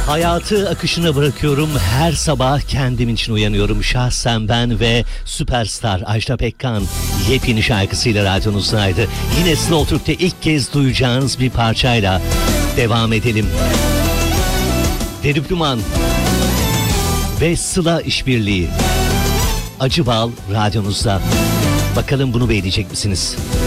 Hayatı akışına bırakıyorum. Her sabah kendim için uyanıyorum. Şahsen ben ve süperstar Ajda Pekkan yepyeni şarkısıyla radyonuzdaydı. Yine Slow Türk'te ilk kez duyacağınız bir parçayla devam edelim. Derip Duman ve Sıla işbirliği. Acı Bal radyonuzda. Bakalım bunu beğenecek misiniz?